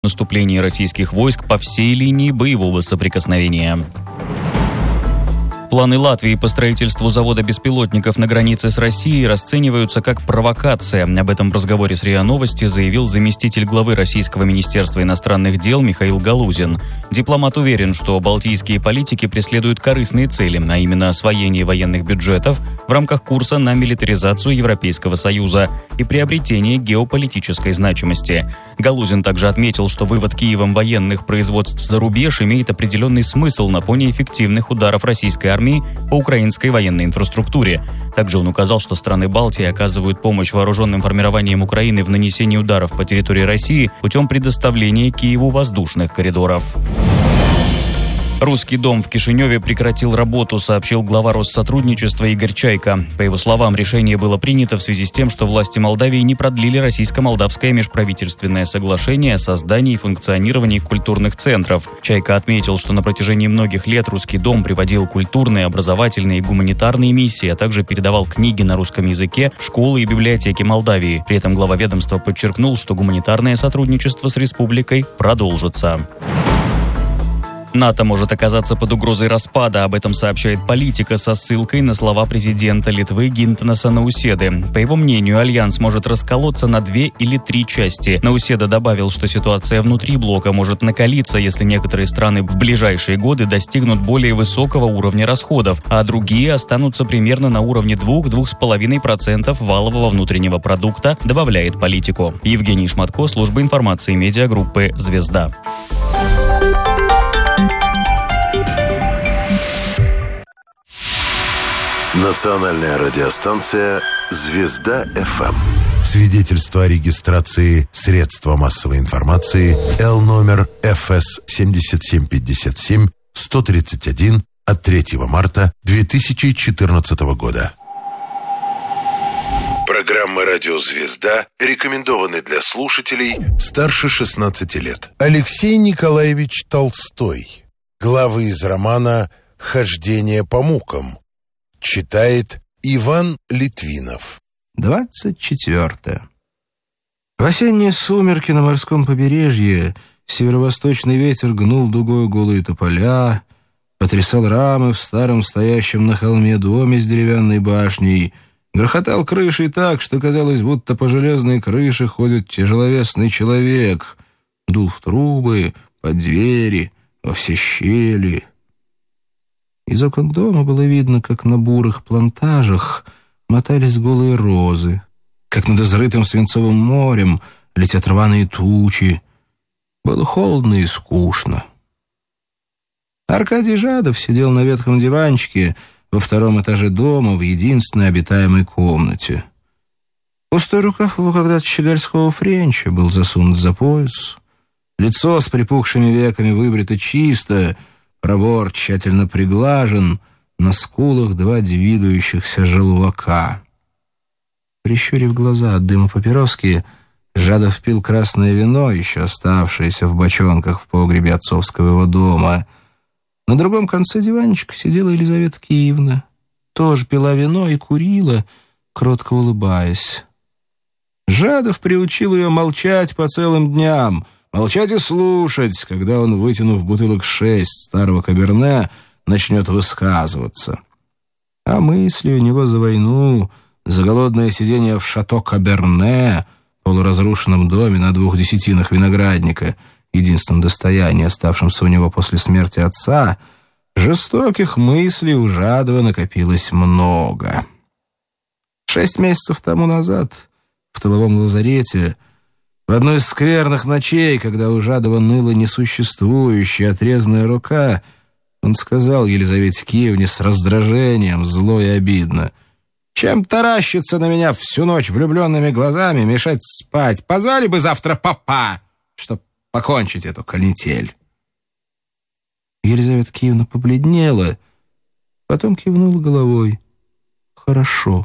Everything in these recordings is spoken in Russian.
наступлении российских войск по всей линии боевого соприкосновения. Планы Латвии по строительству завода беспилотников на границе с Россией расцениваются как провокация. Об этом в разговоре с РИА Новости заявил заместитель главы Российского министерства иностранных дел Михаил Галузин. Дипломат уверен, что балтийские политики преследуют корыстные цели, а именно освоение военных бюджетов в рамках курса на милитаризацию Европейского Союза и приобретение геополитической значимости. Галузин также отметил, что вывод Киевом военных производств за рубеж имеет определенный смысл на фоне эффективных ударов российской армии по украинской военной инфраструктуре. Также он указал, что страны Балтии оказывают помощь вооруженным формированиям Украины в нанесении ударов по территории России путем предоставления Киеву воздушных коридоров. Русский дом в Кишиневе прекратил работу, сообщил глава Россотрудничества Игорь Чайка. По его словам, решение было принято в связи с тем, что власти Молдавии не продлили российско-молдавское межправительственное соглашение о создании и функционировании культурных центров. Чайка отметил, что на протяжении многих лет Русский дом приводил культурные, образовательные и гуманитарные миссии, а также передавал книги на русском языке в школы и библиотеки Молдавии. При этом глава ведомства подчеркнул, что гуманитарное сотрудничество с республикой продолжится. НАТО может оказаться под угрозой распада, об этом сообщает Политика со ссылкой на слова президента Литвы Гинтанаса Науседы. По его мнению, альянс может расколоться на 2 или 3 части. Науседа добавил, что ситуация внутри блока может накалиться, если некоторые страны в ближайшие годы достигнут более высокого уровня расходов, а другие останутся примерно на уровне 2-2,5% валового внутреннего продукта, добавляет Политику. Евгений Шматко, служба информации медиагруппы «Звезда». Национальная радиостанция «Звезда ФМ». Свидетельство о регистрации средства массовой информации Л-номер ФС 7757 131 от 3 марта 2014 года. Программа «Радио Звезда» рекомендованы для слушателей старше 16 лет. Алексей Николаевич Толстой. Главы из романа «Хождение по мукам». Читает Иван Литвинов. 24. В осенние сумерки на морском побережье северо-восточный ветер гнул дугой голые тополя, потрясал рамы в старом стоящем на холме доме с деревянной башней, грохотал крышей так, что казалось, будто по железной крыше ходит тяжеловесный человек, дул в трубы, под двери, во все щели. Из окон дома было видно, как на бурых плантажах мотались голые розы, как над изрытым свинцовым морем летят рваные тучи. Было холодно и скучно. Аркадий Жадов сидел на ветхом диванчике во 2-м этаже дома в единственной обитаемой комнате. Пустой рукав его когда-то щегольского френча был засунут за пояс. Лицо с припухшими веками выбрито чисто, пробор тщательно приглажен, на скулах 2 двигающихся желвака. Прищурив глаза от дыма папироски, Жадов пил красное вино, еще оставшееся в бочонках в погребе отцовского его дома. На другом конце диванчика сидела Елизавета Киевна. Тоже пила вино и курила, кротко улыбаясь. Жадов приучил ее молчать по целым дням, молчать и слушать, когда он, вытянув бутылок 6 старого каберне, начнет высказываться. А мысли у него за войну, за голодное сидение в шато Каберне, полуразрушенном доме на 2 десятинах виноградника, единственном достоянии, оставшемся у него после смерти отца, жестоких мыслей у Жадова накопилось много. 6 месяцев тому назад в тыловом лазарете, в одной из скверных ночей, когда у Жадова ныла несуществующая отрезанная рука, он сказал Елизавете Киевне с раздражением, зло и обидно: «Чем таращиться на меня всю ночь влюбленными глазами, мешать спать? Позвали бы завтра папа, чтоб покончить эту канитель». Елизавета Киевна побледнела, потом кивнула головой. «Хорошо».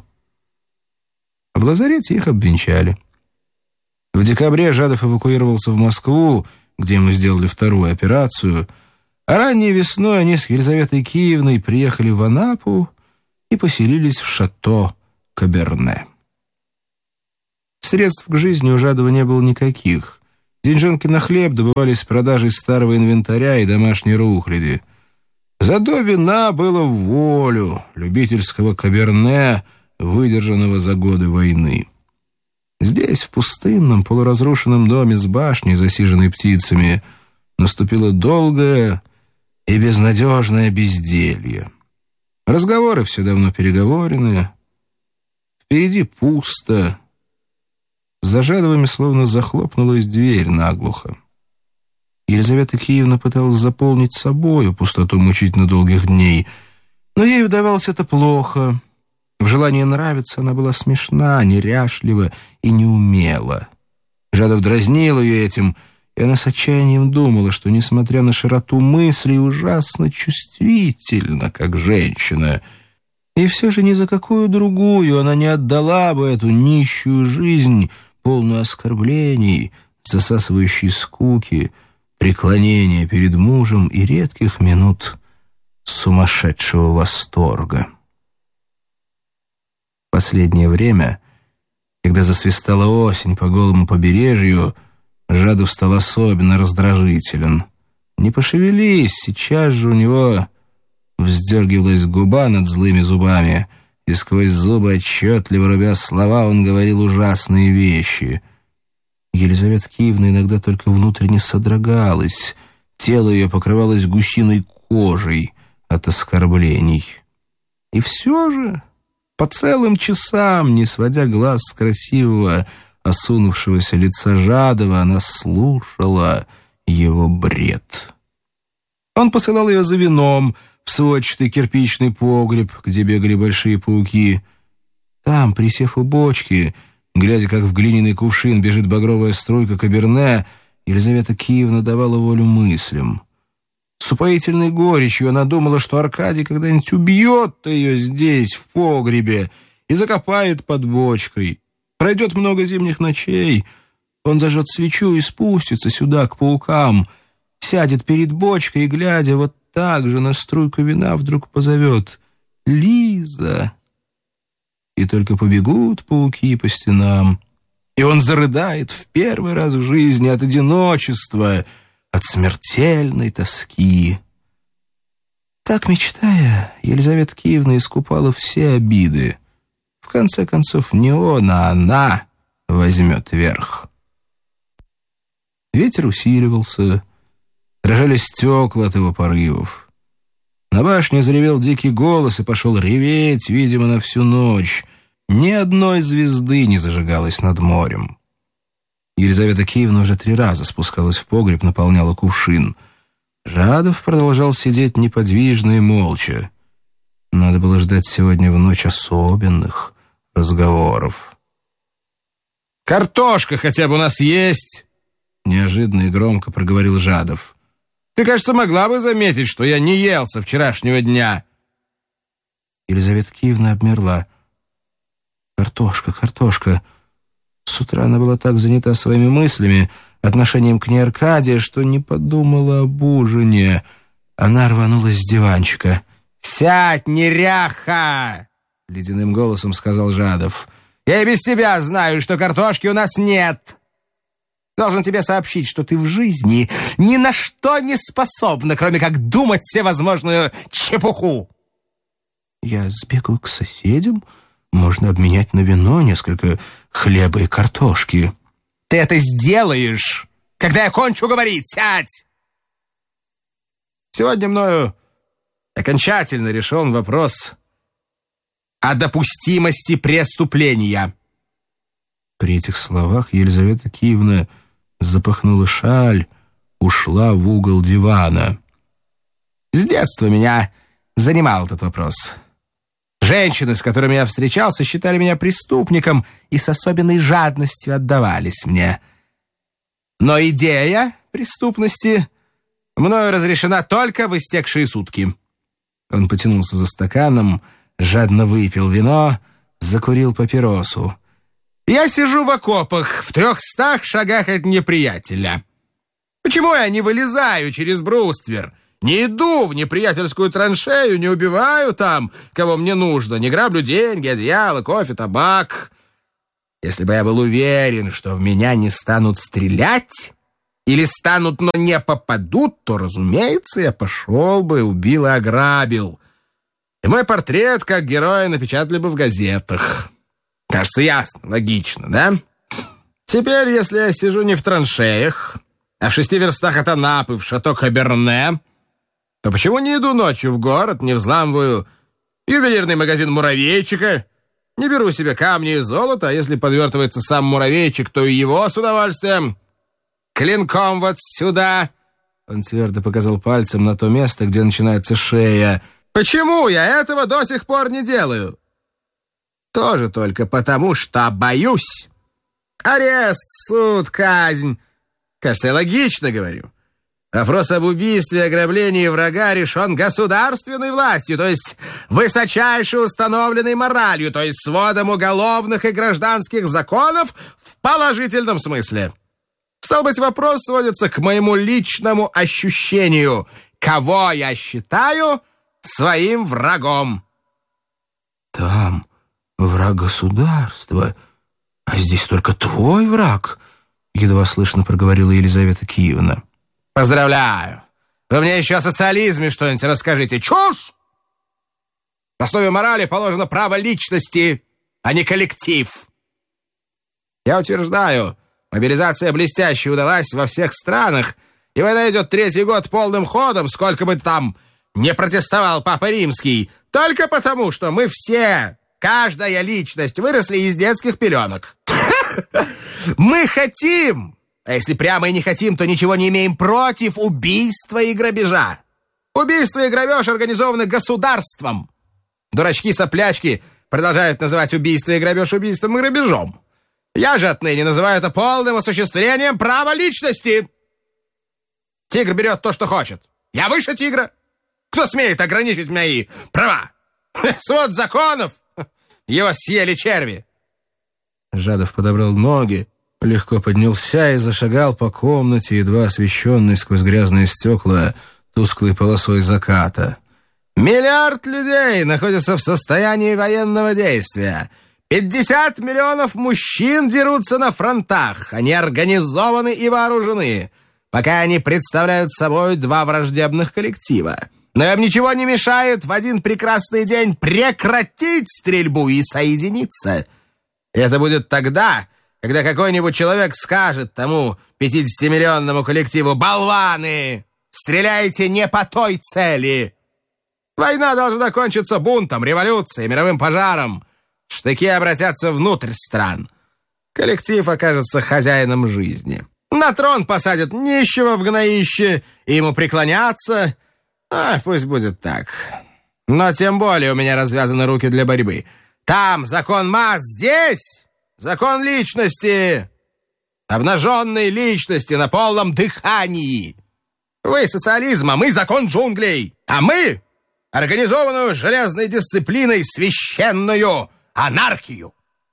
В лазарете их обвенчали. В декабре Жадов эвакуировался в Москву, где ему сделали 2-ю операцию, а ранней весной они с Елизаветой Киевной приехали в Анапу и поселились в шато Каберне. Средств к жизни у Жадова не было никаких. Деньжонки на хлеб добывались с продажей старого инвентаря и домашней рухляди. Зато вина было в волю, любительского каберне, выдержанного за годы войны. Здесь, в пустынном, полуразрушенном доме с башней, засиженной птицами, наступило долгое и безнадежное безделье. Разговоры все давно переговорены. Впереди пусто. За Жадовыми словно захлопнулась дверь наглухо. Елизавета Киевна пыталась заполнить собою пустоту мучительно долгих дней, но ей удавалось это плохо. В желании нравиться она была смешна, неряшлива и неумела. Жадов дразнил ее этим, и она с отчаянием думала, что, несмотря на широту мыслей, ужасно чувствительна, как женщина. И все же ни за какую другую она не отдала бы эту нищую жизнь, полную оскорблений, засасывающей скуки, преклонения перед мужем и редких минут сумасшедшего восторга. В последнее время, когда засвистала осень по голому побережью, Жадов стал особенно раздражителен. Не пошевелись, сейчас же у него вздергивалась губа над злыми зубами, и сквозь зубы, отчетливо рубя слова, он говорил ужасные вещи. Елизавета Киевна иногда только внутренне содрогалась, тело ее покрывалось гусиной кожей от оскорблений. И все же по целым часам, не сводя глаз с красивого, осунувшегося лица Жадова, она слушала его бред. Он посылал ее за вином в сводчатый кирпичный погреб, где бегали большие пауки. Там, присев у бочки, глядя, как в глиняный кувшин бежит багровая струйка каберне, Елизавета Киевна давала волю мыслям. С упоительной горечью она думала, что Аркадий когда-нибудь убьет ее здесь, в погребе, и закопает под бочкой. Пройдет много зимних ночей, он зажжет свечу и спустится сюда, к паукам, сядет перед бочкой и, глядя вот так же на струйку вина, вдруг позовет «Лиза!» И только побегут пауки по стенам, и он зарыдает в первый раз в жизни от одиночества, от смертельной тоски. Так, мечтая, Елизавета Киевна искупала все обиды. В конце концов, не он, а она возьмет верх. Ветер усиливался, дрожали стекла от его порывов. На башне заревел дикий голос и пошел реветь, видимо, на всю ночь. Ни одной звезды не зажигалось над морем. Елизавета Киевна уже 3 раза спускалась в погреб, наполняла кувшин. Жадов продолжал сидеть неподвижно и молча. Надо было ждать сегодня в ночь особенных разговоров. «Картошка хотя бы у нас есть!» Неожиданно и громко проговорил Жадов. «Ты, кажется, могла бы заметить, что я не ел со вчерашнего дня!» Елизавета Киевна обмерла. «Картошка, картошка!» С утра она была так занята своими мыслями, отношением к ней Аркадия, что не подумала об ужине. Она рванулась с диванчика. «Сядь, неряха!» — ледяным голосом сказал Жадов. «Я и без тебя знаю, что картошки у нас нет. Должен тебе сообщить, что ты в жизни ни на что не способна, кроме как думать всевозможную чепуху». «Я сбегаю к соседям. Можно обменять на вино несколько хлеба и картошки». «Ты это сделаешь, когда я кончу говорить. Сядь!» Сегодня мною окончательно решен вопрос о допустимости преступления. При этих словах Елизавета Киевна запахнула шаль, ушла в угол дивана. С детства меня занимал этот вопрос. Женщины, с которыми я встречался, считали меня преступником и с особенной жадностью отдавались мне. Но идея преступности мною разрешена только в истекшие сутки. Он потянулся за стаканом, жадно выпил вино, закурил папиросу. Я сижу в окопах в 300 шагах от неприятеля. Почему я не вылезаю через бруствер? Не иду в неприятельскую траншею, не убиваю там, кого мне нужно, не граблю деньги, одеяло, кофе, табак. Если бы я был уверен, что в меня не станут стрелять, или станут, но не попадут, то, разумеется, я пошел бы, убил и ограбил. И мой портрет, как героя, напечатали бы в газетах. Кажется, ясно, логично, да? Теперь, если я сижу не в траншеях, а в 6 верстах от Анапы, в шато Хаберне, то почему не иду ночью в город, не взламываю ювелирный магазин муравейчика, не беру себе камни и золото, а если подвертывается сам муравейчик, то и его с удовольствием клинком вот сюда. Он твердо показал пальцем на то место, где начинается шея. Почему я этого до сих пор не делаю? Тоже только потому, что боюсь. Арест, суд, казнь. Кажется, я логично говорю. Вопрос об убийстве и ограблении врага решен государственной властью, то есть высочайше установленной моралью, то есть сводом уголовных и гражданских законов в положительном смысле. Стало быть, вопрос сводится к моему личному ощущению, кого я считаю своим врагом. Там враг государства, а здесь только твой враг, едва слышно проговорила Елизавета Киевна. Поздравляю. Вы мне еще о социализме что-нибудь расскажите. Чушь! В основе морали положено право личности, а не коллектив. Я утверждаю, мобилизация блестяще удалась во всех странах, и война идет 3-й год полным ходом, сколько бы там не протестовал Папа Римский, только потому, что мы все, каждая личность, выросли из детских пеленок. Мы хотим... А если прямо и не хотим, то ничего не имеем против убийства и грабежа. Убийство и грабеж организованы государством. Дурачки-соплячки продолжают называть убийство и грабеж убийством и грабежом. Я же отныне называю это полным осуществлением права личности. Тигр берет то, что хочет. Я выше тигра. Кто смеет ограничить мои права? Свод законов. Его съели черви. Жадов подобрал ноги, легко поднялся и зашагал по комнате, едва освещенной сквозь грязные стекла тусклой полосой заката. Миллиард людей находятся в состоянии военного действия. 50 миллионов мужчин дерутся на фронтах. Они организованы и вооружены. Пока они представляют собой 2 враждебных коллектива. Но им ничего не мешает в один прекрасный день прекратить стрельбу и соединиться. Это будет тогда, когда какой-нибудь человек скажет тому 50-миллионному коллективу: «Болваны! Стреляйте не по той цели!» Война должна кончиться бунтом, революцией, мировым пожаром. Штыки обратятся внутрь стран. Коллектив окажется хозяином жизни. На трон посадят нищего в гноище, и ему преклоняться. Пусть будет так. Но тем более у меня развязаны руки для борьбы. Там закон масс, здесь закон личности. Обнаженной личности на полном дыхании. Вы социализм, а мы закон джунглей. А мы организованную железной дисциплиной священную анархию.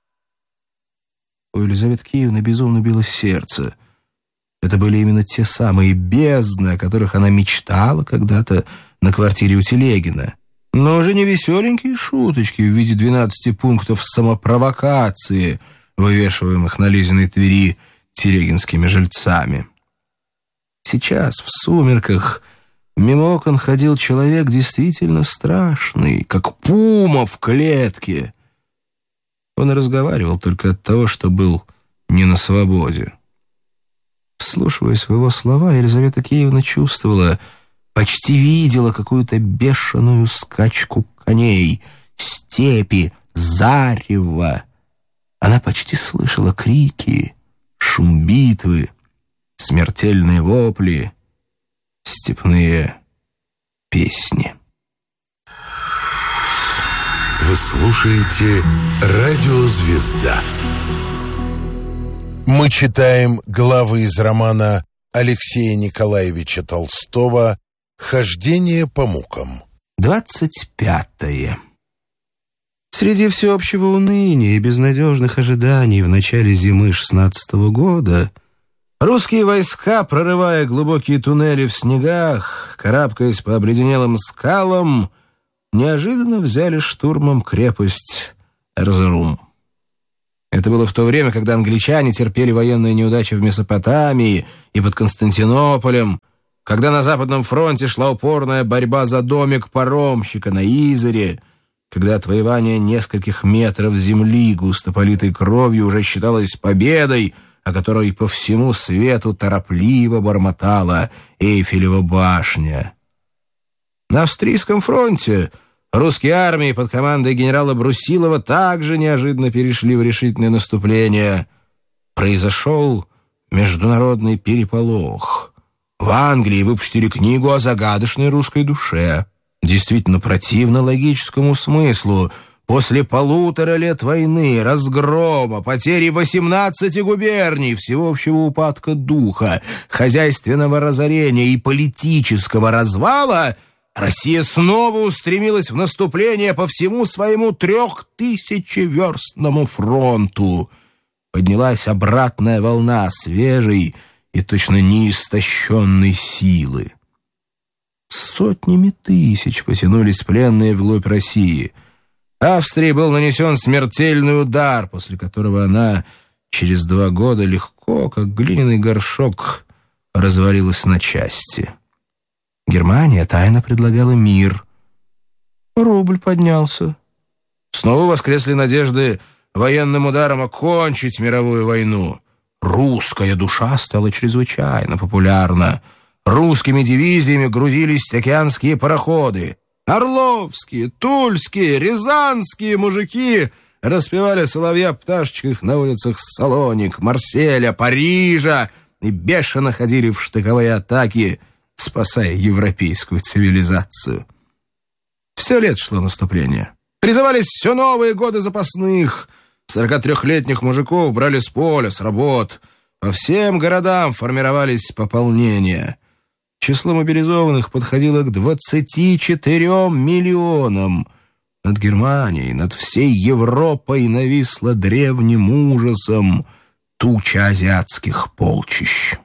У Елизаветы Киевны безумно билось сердце. Это были именно те самые бездны, о которых она мечтала когда-то на квартире у Телегина. Но уже не веселенькие шуточки в виде 12 пунктов самопровокации, вывешиваемых на Лизиной Твери телегинскими жильцами. Сейчас, в сумерках, мимо окон ходил человек действительно страшный, как пума в клетке. Он и разговаривал только от того, что был не на свободе. Вслушиваясь в его слова, Елизавета Киевна чувствовала, почти видела какую-то бешеную скачку коней, степи, зарево. Она почти слышала крики, шум битвы, смертельные вопли, степные песни. Вы слушаете «Радио Звезда». Мы читаем главы из романа Алексея Николаевича Толстого «Хождение по мукам». 25. Среди всеобщего уныния и безнадежных ожиданий в начале зимы 16-го года русские войска, прорывая глубокие туннели в снегах, карабкаясь по обледенелым скалам, неожиданно взяли штурмом крепость Эрзерум. Это было в то время, когда англичане терпели военные неудачи в Месопотамии и под Константинополем, когда на Западном фронте шла упорная борьба за домик паромщика на Изере, когда отвоевание нескольких метров земли, густо политой кровью, уже считалось победой, о которой по всему свету торопливо бормотала Эйфелева башня. На Австрийском фронте русские армии под командой генерала Брусилова также неожиданно перешли в решительное наступление. Произошел международный переполох. В Англии выпустили книгу о загадочной русской душе. Действительно противно логическому смыслу. После 1,5 лет войны, разгрома, потери 18 губерний, всеобщего упадка духа, хозяйственного разорения и политического развала Россия снова устремилась в наступление по всему своему 3000-верстному фронту. Поднялась обратная волна свежей и точно неистощенной силы. Сотнями тысяч потянулись пленные вглубь России. Австрии был нанесен смертельный удар, после которого она через 2 года легко, как глиняный горшок, развалилась на части. Германия тайно предлагала мир. Рубль поднялся. Снова воскресли надежды военным ударом окончить мировую войну. Русская душа стала чрезвычайно популярна. Русскими дивизиями грузились океанские пароходы. Орловские, тульские, рязанские мужики распевали соловья в пташечках на улицах Салоник, Марселя, Парижа и бешено ходили в штыковые атаки, спасая европейскую цивилизацию. Все лето шло наступление. Призывались все новые годы запасных. 43-летних мужиков брали с поля, с работ. По всем городам формировались пополнения. Число мобилизованных подходило к 24 миллионам. Над Германией, над всей Европой нависла древним ужасом туча азиатских полчищ.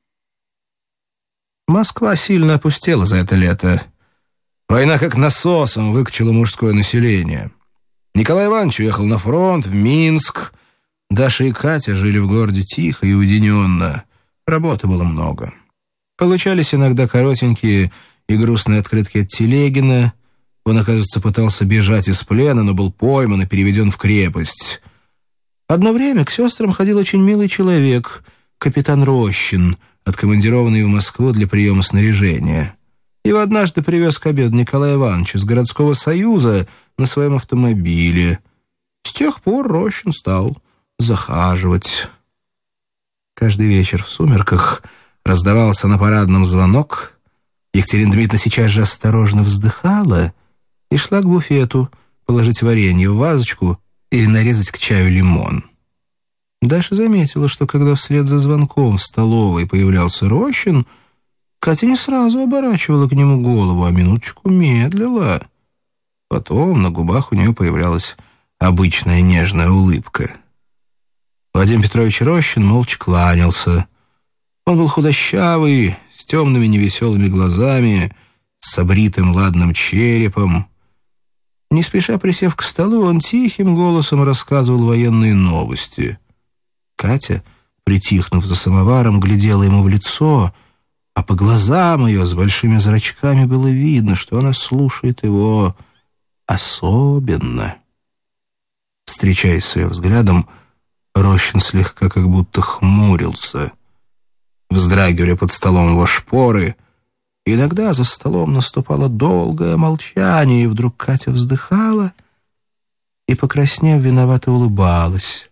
Москва сильно опустела за это лето. Война как насосом выкачала мужское население. Николай Иванович уехал на фронт, в Минск. Даша и Катя жили в городе тихо и уединенно. Работы было много. Получались иногда коротенькие и грустные открытки от Телегина. Он, оказывается, пытался бежать из плена, но был пойман и переведен в крепость. Одно время к сестрам ходил очень милый человек, капитан Рощин, откомандированный в Москву для приема снаряжения. Его однажды привез к обеду Николай Иванович из городского союза на своем автомобиле. С тех пор Рощин стал захаживать. Каждый вечер в сумерках раздавался на парадном звонок. Екатерина Дмитриевна сейчас же осторожно вздыхала и шла к буфету положить варенье в вазочку или нарезать к чаю лимон. Даша заметила, что когда вслед за звонком в столовой появлялся Рощин, Катя не сразу оборачивала к нему голову, а минуточку медлила. Потом на губах у нее появлялась обычная нежная улыбка. Владимир Петрович Рощин молча кланялся. Он был худощавый, с темными невеселыми глазами, с обритым ладным черепом. Не спеша присев к столу, он тихим голосом рассказывал военные новости. Катя, притихнув за самоваром, глядела ему в лицо, а по глазам ее с большими зрачками было видно, что она слушает его особенно. Встречаясь с ее взглядом, Рощин слегка как будто хмурился. Вздрагивали под столом его шпоры. Иногда за столом наступало долгое молчание, и вдруг Катя вздыхала и, покраснев, виновато улыбалась.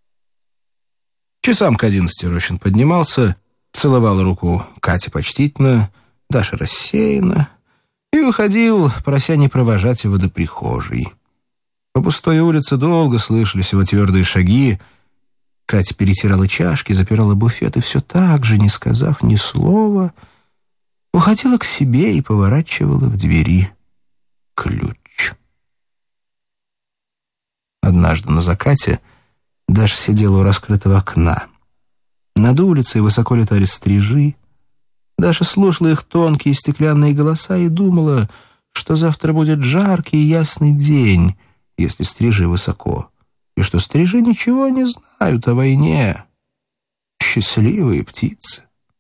Часам к 11 Рощин поднимался, целовал руку Кате почтительно, Даша рассеянно, и уходил, прося не провожать его до прихожей. По пустой улице долго слышались его твердые шаги. Катя перетирала чашки, запирала буфет и все так же, не сказав ни слова, уходила к себе и поворачивала в двери ключ. Однажды на закате Даша сидела у раскрытого окна. Над улицей высоко летали стрижи. Даша слушала их тонкие стеклянные голоса и думала, что завтра будет жаркий и ясный день, если стрижи высоко. и что стрижи ничего не знают о войне. Счастливые птицы.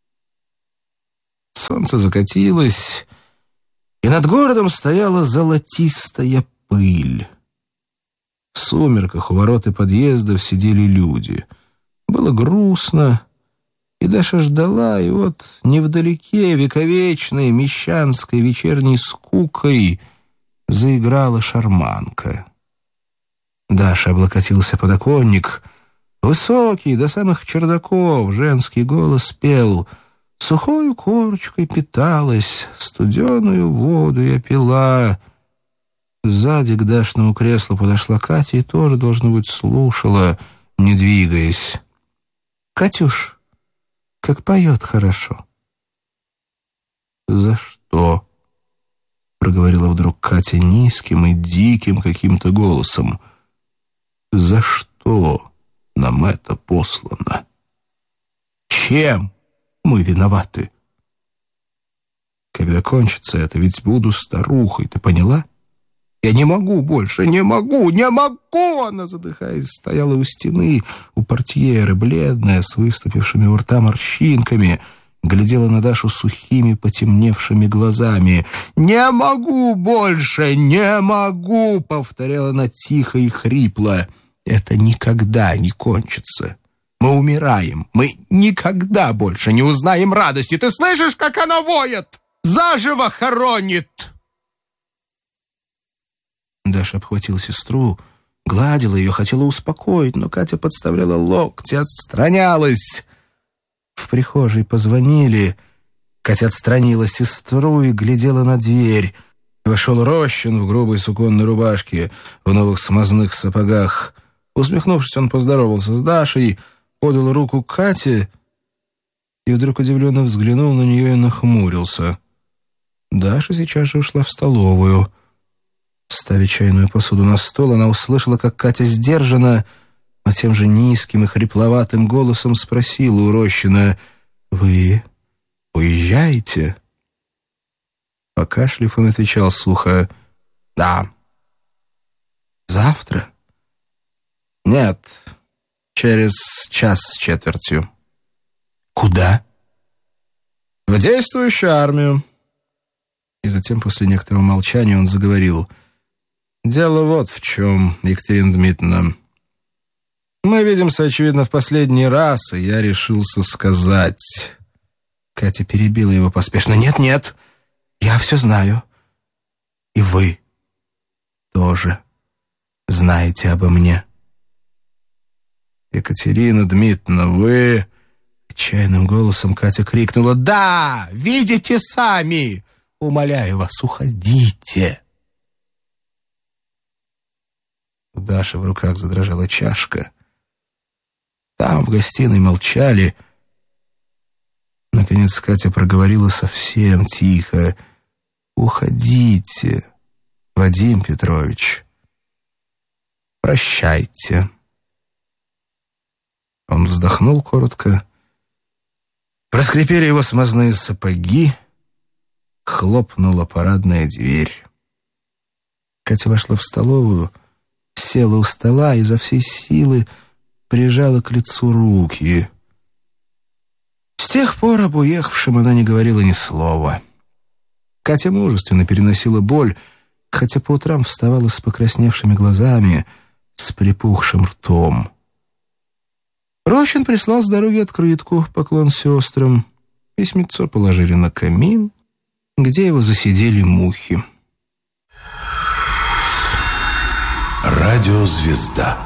Солнце закатилось, и над городом стояла золотистая пыль. В сумерках у ворот и подъездов сидели люди. Было грустно, и Даша ждала, и вот невдалеке вековечной мещанской вечерней скукой заиграла шарманка. Даша облокотился подоконник. Высокий, до самых чердаков, женский голос пел: «Сухою корочкой питалась, студеную воду я пила». Сзади к Дашному креслу подошла Катя и тоже, должно быть, слушала, не двигаясь. «Катюш, как поет хорошо». «За что?» — проговорила вдруг Катя низким и диким каким-то голосом. «За что нам это послано? Чем мы виноваты? Когда кончится это, ведь буду старухой, ты поняла? Я не могу больше, не могу! Она, задыхаясь, стояла у стены, у портьеры, бледная, с выступившими у рта морщинками, глядела на Дашу сухими, потемневшими глазами. «Не могу больше, не могу!» — повторяла она тихо и хрипло. «Это никогда не кончится. Мы умираем. Мы никогда больше не узнаем радости. Ты слышишь, как она воет? Заживо хоронит!» Даша обхватила сестру, гладила ее, хотела успокоить, но Катя подставляла локти, отстранялась. В прихожей позвонили. Катя отстранила сестру и глядела на дверь. Вошел Рощин в грубой суконной рубашке, в новых смазных сапогах. Усмехнувшись, он поздоровался с Дашей, подал руку Кате и вдруг удивленно взглянул на нее и нахмурился. Даша сейчас же ушла в столовую. Ставя чайную посуду на стол, она услышала, как Катя сдержанно, но тем же низким и хрипловатым голосом спросила у Рощина: «Вы уезжаете?» Покашлив, он отвечал сухо: «Да». «Завтра?» «Нет, через час с четвертью». «Куда?» «В действующую армию». И затем, после некоторого молчания, он заговорил: «Дело вот в чем, Екатерина Дмитриевна. Мы видимся, очевидно, в последний раз, и я решился сказать...» Катя перебила его поспешно: «Нет, я все знаю. И вы тоже знаете обо мне». «Екатерина Дмитриевна, вы...» Отчаянным голосом Катя крикнула: «Да, видите сами! Умоляю вас, уходите!» У Даши в руках задрожала чашка. Там, в гостиной, молчали. Наконец Катя проговорила совсем тихо: «Уходите, Вадим Петрович. Прощайте». Он вздохнул коротко. Проскрипели его смазные сапоги. Хлопнула парадная дверь. Катя вошла в столовую, села у стола и изо всей силы прижала к лицу руки. С тех пор об уехавшем она не говорила ни слова. Катя мужественно переносила боль, хотя по утрам вставала с покрасневшими глазами, с припухшим ртом. Рощин прислал с дороги открытку, поклон сестрам. Письмецо положили на камин, где его засидели мухи. Радиозвезда.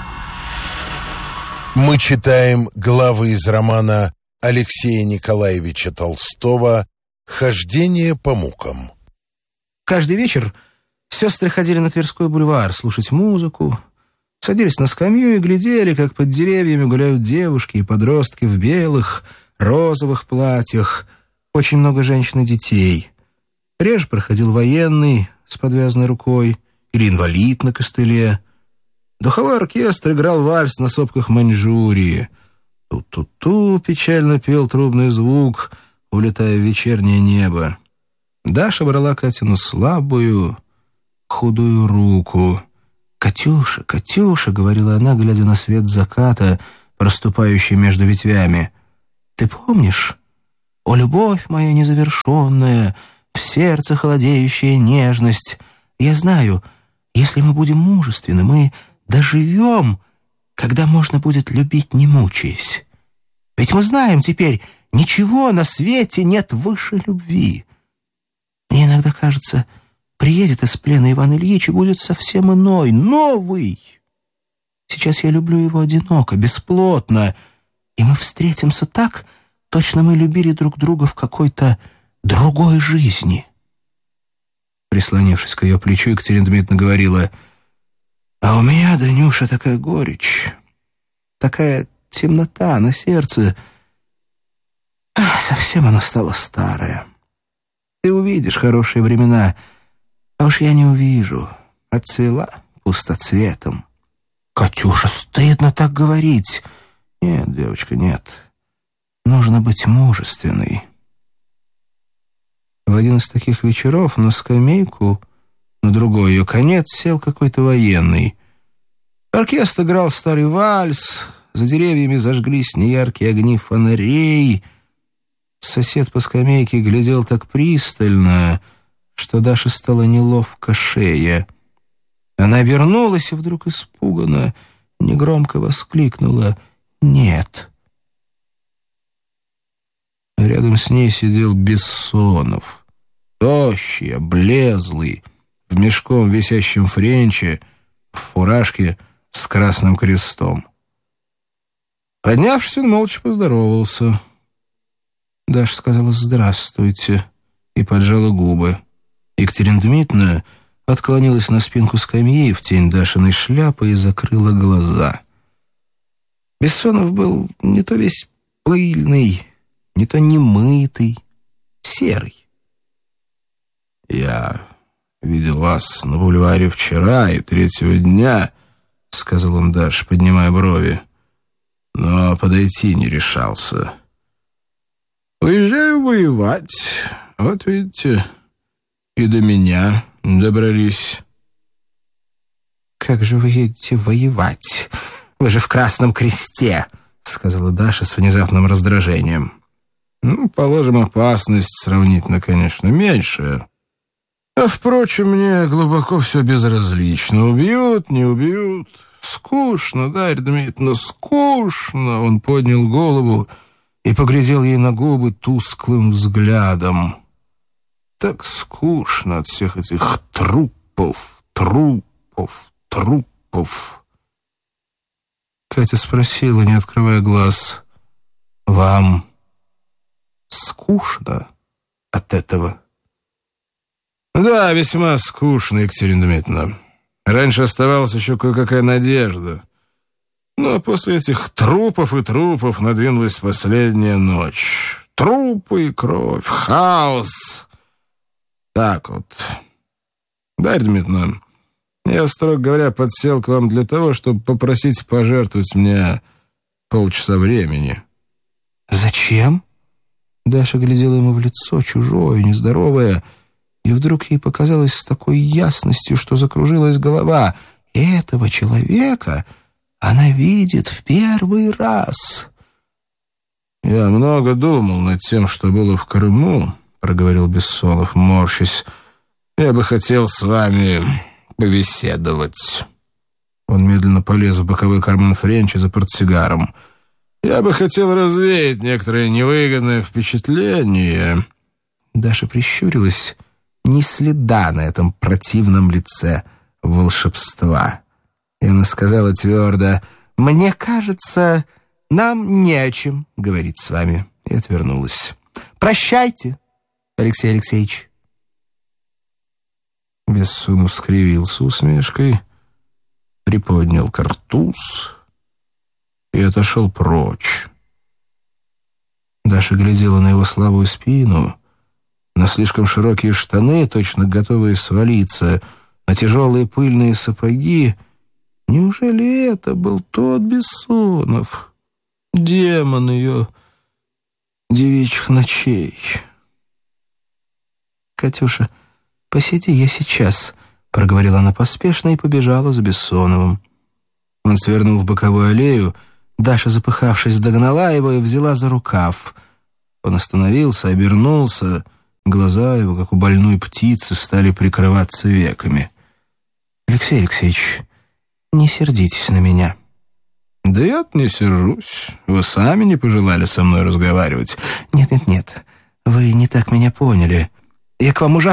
Мы читаем главы из романа Алексея Николаевича Толстого «Хождение по мукам». Каждый вечер сестры ходили на Тверской бульвар слушать музыку, садились на скамью и глядели, как под деревьями гуляют девушки и подростки в белых, розовых платьях, очень много женщин и детей. Реже проходил военный с подвязанной рукой или инвалид на костыле. Духовой оркестр играл вальс на сопках Маньчжурии. Ту-ту-ту печально пел трубный звук, улетая в вечернее небо. Даша брала Катину слабую, худую руку «Катюша, Катюша», — говорила она, глядя на свет заката, проступающий между ветвями, — «ты помнишь? О, любовь моя незавершенная, в сердце холодеющая нежность. Я знаю, если мы будем мужественны, мы доживем, когда можно будет любить, не мучаясь. Ведь мы знаем теперь, ничего на свете нет выше любви. Мне иногда кажется, приедет из плена Иван Ильич и будет совсем иной, новый. Сейчас я люблю его одиноко, бесплотно, и мы встретимся так, точно мы любили друг друга в какой-то другой жизни». Прислонившись к ее плечу, Екатерина Дмитриевна говорила: «А у меня, Данюша, такая горечь, такая темнота на сердце. Совсем оно стало старое. Ты увидишь хорошие времена, а уж я не увижу. Отцвела пустоцветом». «Катюша, стыдно так говорить». «Нет, девочка, нет. Нужно быть мужественной». В один из таких вечеров на скамейку, на другой ее конец, сел какой-то военный. Оркестр играл старый вальс, за деревьями зажглись неяркие огни фонарей. Сосед по скамейке глядел так пристально, что Даше стало неловко шея. Она обернулась и вдруг испуганно, негромко воскликнула: «Нет». Рядом с ней сидел Бессонов, тощий, облезлый, в мешком висящем френче, в фуражке с красным крестом. Поднявшись, он молча поздоровался. Даша сказала «здравствуйте» и поджала губы. Екатерина Дмитриевна отклонилась на спинку скамьи в тень Дашиной шляпы и закрыла глаза. Бессонов был не то весь пыльный, не то немытый, серый. «Я видел вас на бульваре вчера и третьего дня», — сказал он Даше, поднимая брови, — «но подойти не решался. Уезжаю воевать, вот видите, и до меня добрались». «Как же вы едете воевать? Вы же в Красном Кресте», — сказала Даша с внезапным раздражением. «Положим, опасность сравнительно, конечно, меньшая. А, впрочем, мне глубоко все безразлично. Убьют, не убьют. Скучно, Дарья Дмитриевна, скучно». Он поднял голову и поглядел ей на губы тусклым взглядом. «Так скучно от всех этих трупов, трупов, трупов». Катя спросила, не открывая глаз: «Вам скучно от этого?» «Да, весьма скучно, Екатерина Дмитриевна. Раньше оставалась еще кое-какая надежда. Но после этих трупов и трупов надвинулась последняя ночь. Трупы и кровь, хаос. Так вот. Дарья Дмитриевна, я, строго говоря, подсел к вам для того, чтобы попросить пожертвовать мне полчаса времени». «Зачем?» Даша глядела ему в лицо, чужое, нездоровое, и вдруг ей показалось с такой ясностью, что закружилась голова. Этого человека она видит в первый раз. «Я много думал над тем, что было в Крыму», — проговорил Бессонов, морщась. «Я бы хотел с вами побеседовать». Он медленно полез в боковой карман френча за портсигаром. «Я бы хотел развеять некоторые невыгодные впечатления». Даша прищурилась. Ни следа на этом противном лице волшебства. И она сказала твердо: «Мне кажется, нам не о чем говорить с вами». И отвернулась. «Прощайте, Алексей Алексеевич». Бессонов скривился усмешкой, приподнял картуз и отошел прочь. Даша глядела на его слабую спину, на слишком широкие штаны, точно готовые свалиться, на тяжелые пыльные сапоги. Неужели это был тот Бессонов, демон ее девичьих ночей? «Катюша, посиди, я сейчас», — проговорила она поспешно и побежала за Бессоновым. Он свернул в боковую аллею. Даша, запыхавшись, догнала его и взяла за рукав. Он остановился, обернулся. Глаза его, как у больной птицы, стали прикрываться веками. «Алексей Алексеевич, не сердитесь на меня». «Да я-то не сержусь. Вы сами не пожелали со мной разговаривать». «Нет, вы не так меня поняли. Я к вам ужасно